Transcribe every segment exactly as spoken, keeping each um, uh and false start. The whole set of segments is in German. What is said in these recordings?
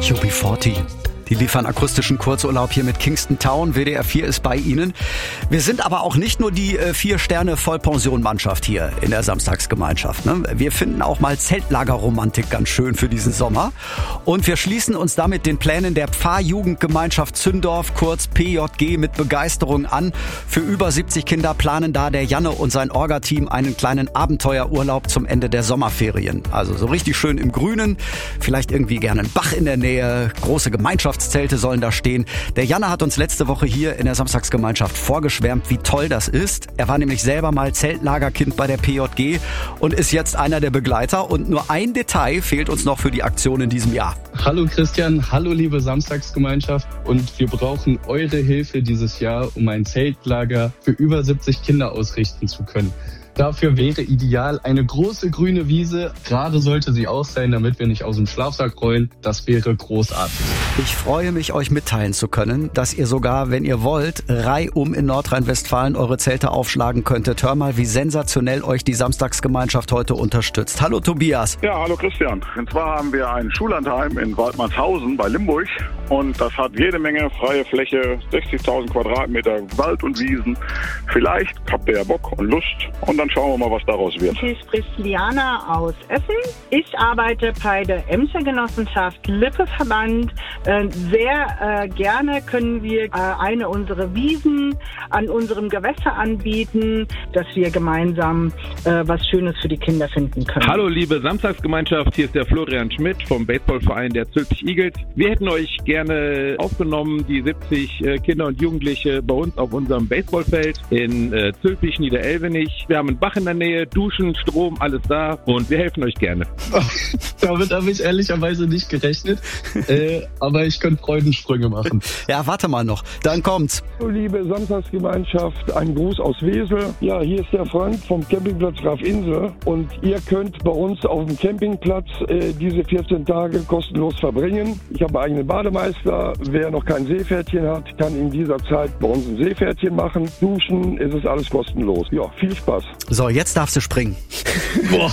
U B vierzig. Die liefern akustischen Kurzurlaub hier mit Kingston Town. W D R vier ist bei Ihnen. Wir sind aber auch nicht nur die äh, Vier-Sterne-Vollpension-Mannschaft hier in der Samstagsgemeinschaft. Ne? Wir finden auch mal Zeltlagerromantik ganz schön für diesen Sommer. Und wir schließen uns damit den Plänen der Pfarrjugendgemeinschaft Zündorf, kurz P J G, mit Begeisterung an. Für über siebzig Kinder planen da der Janne und sein Orga-Team einen kleinen Abenteuerurlaub zum Ende der Sommerferien. Also so richtig schön im Grünen, vielleicht irgendwie gerne ein Bach in der Nähe, große Gemeinschaft. Zelte sollen da stehen. Der Janne hat uns letzte Woche hier in der Samstagsgemeinschaft vorgeschwärmt, wie toll das ist. Er war nämlich selber mal Zeltlagerkind bei der P J G und ist jetzt einer der Begleiter. Und nur ein Detail fehlt uns noch für die Aktion in diesem Jahr. Hallo Christian, hallo liebe Samstagsgemeinschaft. Und wir brauchen eure Hilfe dieses Jahr, um ein Zeltlager für über siebzig Kinder ausrichten zu können. Dafür wäre ideal eine große grüne Wiese. Gerade sollte sie auch sein, damit wir nicht aus dem Schlafsack rollen. Das wäre großartig. Ich freue mich, euch mitteilen zu können, dass ihr sogar, wenn ihr wollt, reihum in Nordrhein-Westfalen eure Zelte aufschlagen könntet. Hör mal, wie sensationell euch die Samstagsgemeinschaft heute unterstützt. Hallo Tobias. Ja, hallo Christian. Und zwar haben wir ein Schullandheim in Waldmannshausen bei Limburg. Und das hat jede Menge freie Fläche, sechzigtausend Quadratmeter Wald und Wiesen. Vielleicht habt ihr ja Bock und Lust und dann schauen wir mal, was daraus wird. Hier spricht Liana aus Essen. Ich arbeite bei der Emscher Genossenschaft Lippe-Verband. Äh, sehr äh, gerne können wir äh, eine unserer Wiesen an unserem Gewässer anbieten, dass wir gemeinsam äh, was Schönes für die Kinder finden können. Hallo liebe Samstagsgemeinschaft, hier ist der Florian Schmidt vom Baseballverein der Zülpich Eagles. Wir hätten euch gerne aufgenommen, die siebzig äh, Kinder und Jugendliche bei uns auf unserem Baseballfeld in äh, Zülpich, Niederelvenich. Wir haben einen Bach in der Nähe, Duschen, Strom, alles da und wir helfen euch gerne. Damit habe ich ehrlicherweise nicht gerechnet, äh, aber ich könnte Freudensprünge machen. Ja, warte mal noch, dann kommt's. Liebe Samstagsgemeinschaft, ein Gruß aus Wesel. Ja, hier ist der Frank vom Campingplatz Graf Insel und ihr könnt bei uns auf dem Campingplatz äh, diese vierzehn Tage kostenlos verbringen. Ich habe einen eigenen Bademeister. Wer noch kein Seepferdchen hat, kann in dieser Zeit bei uns ein Seepferdchen machen. Duschen, es ist alles kostenlos. Ja, viel Spaß. So, jetzt darfst du springen. Boah.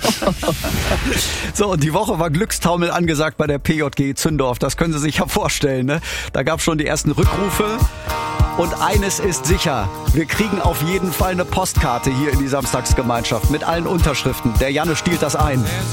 So, und die Woche war Glückstaumel angesagt bei der P J G Zündorf. Das können Sie sich ja vorstellen, ne? Da gab es schon die ersten Rückrufe. Und eines ist sicher, wir kriegen auf jeden Fall eine Postkarte hier in die Samstagsgemeinschaft mit allen Unterschriften. Der Janne stiehlt das ein.